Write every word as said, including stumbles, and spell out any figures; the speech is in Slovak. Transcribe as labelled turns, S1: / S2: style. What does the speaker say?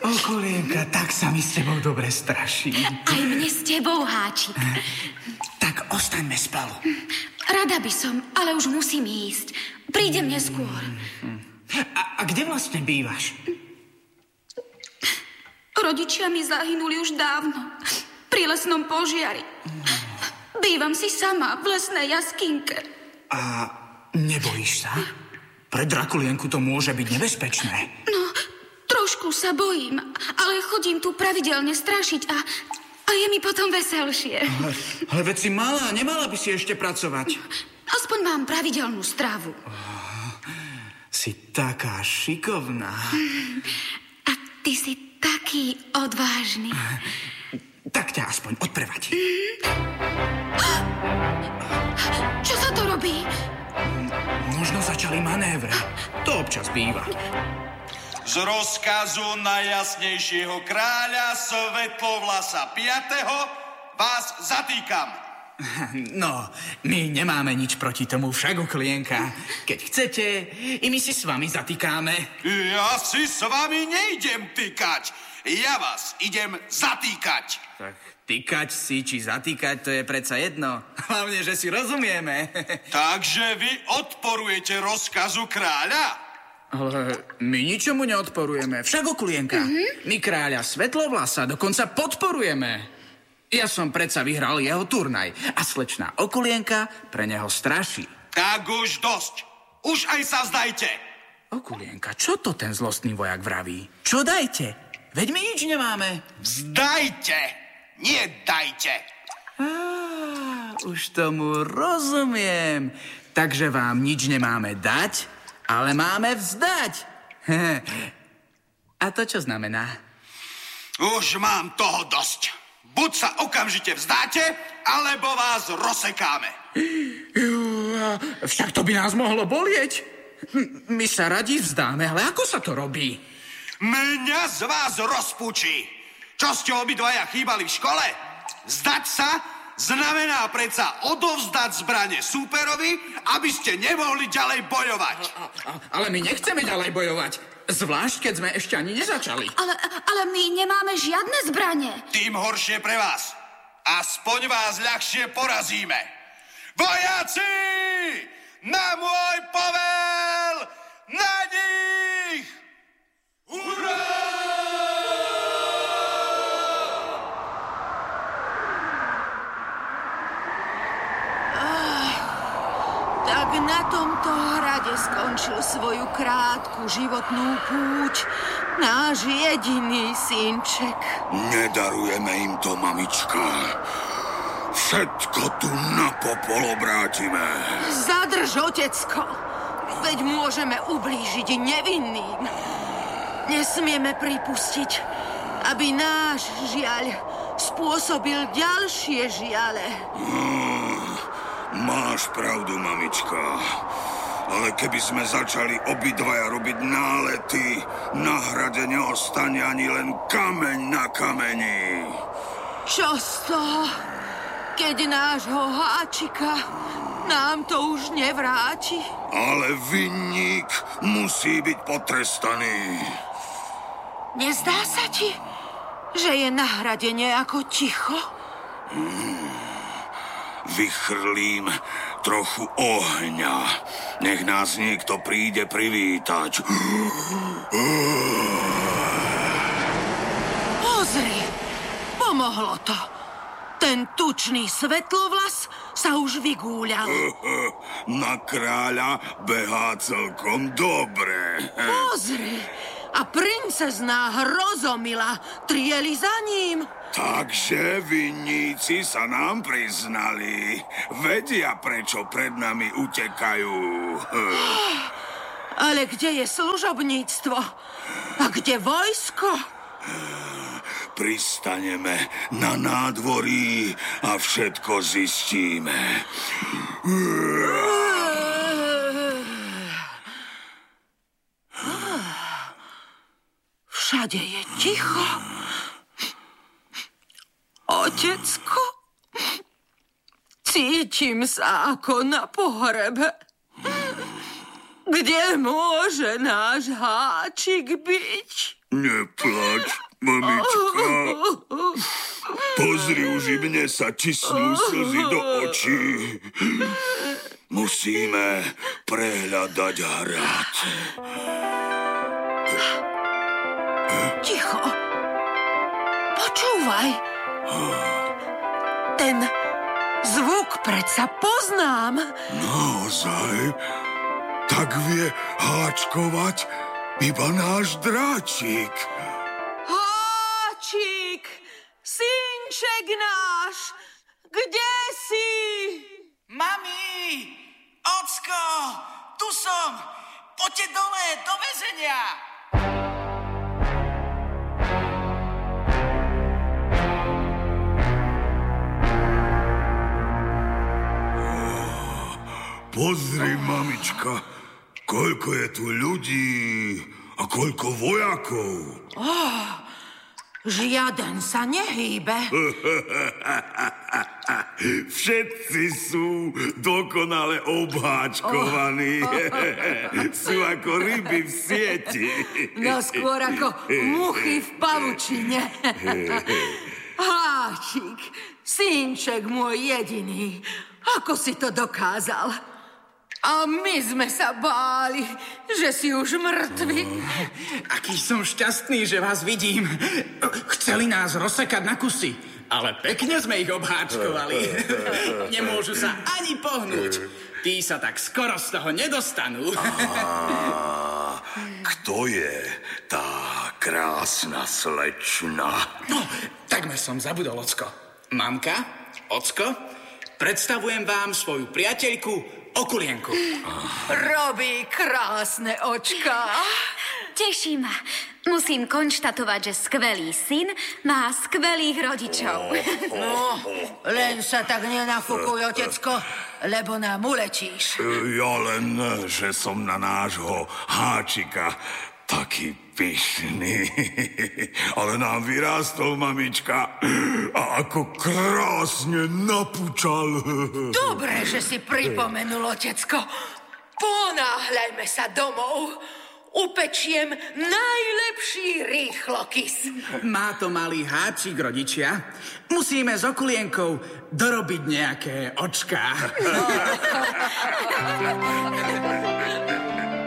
S1: Okulienka, tak sa mi s tebou dobre straší.
S2: Aj mne s tebou, Háčik.
S1: Tak ostaňme spolu.
S2: Rada by som, ale už musím ísť. Prídem neskôr.
S1: A, a kde vlastne bývaš?
S2: Rodičia mi zahynuli už dávno. Pri lesnom požiari. Bývam si sama v lesnej jaskinke.
S1: A nebojíš sa? Pre Drakulienku to môže byť nebezpečné.
S2: No, trošku sa bojím, ale chodím tu pravidelne strašiť a, a je mi potom veselšie.
S1: Ale, ale veď si malá, nemala by si ešte pracovať.
S2: Aspoň mám pravidelnú stravu.
S1: Oh, si taká šikovná.
S2: A ty si taký odvážny.
S1: Tak ťa aspoň odprevadí.
S2: Čo sa to robí?
S1: Možno začali manévre. To občas býva.
S3: Z rozkazu najjasnejšieho kráľa Svetlovlasa piateho vás zatýkam.
S1: No, my nemáme nič proti tomu však, Okulienka. Keď chcete, i my si s vami zatýkáme.
S3: Ja si s vami nejdem tykať. Ja vás idem zatýkať.
S1: Tak tykať si, či zatýkať, to je predsa jedno. Hlavne, že si rozumieme.
S3: Takže vy odporujete rozkazu kráľa?
S1: Ale my ničomu neodporujeme. Však, Okulienka, mm-hmm. my kráľa Svetlovlasa dokonca podporujeme. Ja som predsa vyhral jeho turnaj a slečná Okulienka pre neho straší.
S3: Tak už dosť. Už aj sa vzdajte.
S1: Okulienka, čo to ten zlostný vojak vraví? Čo dajte? Veď my nič nemáme.
S3: Vzdajte, nie dajte.
S1: Á, už tomu rozumiem. Takže vám nič nemáme dať, ale máme vzdať. A to čo znamená?
S3: Už mám toho dosť. Buď sa okamžite vzdáte, alebo vás rozsekáme.
S1: Však to by nás mohlo bolieť. My sa radi vzdáme, ale ako sa to robí?
S3: Mňa z vás rozpučí. Čo ste obidvaja chýbali v škole? Vzdať sa znamená predsa odovzdať zbrane súperovi, aby ste nemohli ďalej bojovať.
S1: A, a, ale my nechceme ďalej bojovať. Zvlášť, keď sme ešte ani nezačali.
S2: Ale, ale my nemáme žiadne zbrane.
S3: Tým horšie pre vás. Aspoň vás ľahšie porazíme. Vojaci! Na môj povel! Na nich! Hurá!
S4: Tak na tomto hrade skončil svoju krátku životnú púť náš jediný synček.
S5: Nedarujeme im to, mamička. Všetko tu na popol obrátime.
S4: Zadrž, otecko. Veď môžeme ublížiť nevinným. Nesmieme pripustiť, aby náš žiaľ spôsobil ďalšie žiale.
S5: Hmm, máš pravdu, mamička. Ale keby sme začali obidvaja robiť nálety, na hrade neostane ani len kameň na kameni.
S4: Čo z toho, keď nášho Háčika nám to už nevráti?
S5: Ale vinník musí byť potrestaný.
S4: Nezdá sa ti, že je na hrade nejako ticho?
S5: Hmm. Vychrlím trochu ohňa. Nech nás niekto príde privítať.
S4: Pozri, pomohlo to. Ten tučný Svetlovlas sa už vygúľal.
S5: Na kráľa behá celkom dobre.
S4: Pozri, a princezná Hrozomila trieli za ním.
S5: Takže vinníci sa nám priznali. Vedia, prečo pred nami utekajú.
S4: Ale kde je služobníctvo? A kde vojsko?
S5: Pristaneme na nádvorí a všetko zistíme.
S4: Všade je ticho. Otecko, cítim sa ako na pohrebe. Kde môže náš Háčik byť?
S5: Neplač, mamička. Pozri, už i mne sa tisnú slzy do očí. Musíme prehľadať hrad.
S4: Ticho. Počúvaj. Ten zvuk predsa poznám.
S5: Naozaj? Tak vie háčkovať iba náš dráčik.
S4: Háčik! Synček náš! Kde si?
S1: Mami! Ocko! Tu som! Poďte dole, do väzenia!
S5: Pozri, mamička, koľko je tu ľudí a koľko vojakov.
S4: Oh, žiaden sa nehýbe.
S5: Všetci sú dokonale obháčkovaní. Oh. Sú ako ryby v sieti.
S4: No skôr ako muchy v pavučine. Háčik, synček môj jediný, ako si to dokázal? A my sme sa báli, že si už mŕtvy.
S1: Aký som šťastný, že vás vidím. Chceli nás rozsekať na kusy, ale pekne sme ich obháčkovali. Nemôžu sa ani pohnúť. Tí sa tak skoro z toho nedostanú.
S5: A kto je tá krásna slečna?
S1: No, takmer som zabudol, Ocko. Mamka, Ocko, predstavujem vám svoju priateľku Okulienku.
S4: Robí krásne očká.
S2: Teší ma. Musím konštatovať, že skvelý syn má skvelých rodičov.
S4: No, len sa tak nenafúkuj, otecko, lebo nám ulečíš.
S5: Ja len, že som na nášho háčika taký pyšný. Ale nám vyrástol, mamička, a ako krásne napučal.
S4: Dobre, že si pripomenul, otecko. Ponáhľajme sa domov. Upečiem najlepší rýchlokys.
S1: Má to malý háčik, rodičia. Musíme s Okulienkou dorobiť nejaké očká.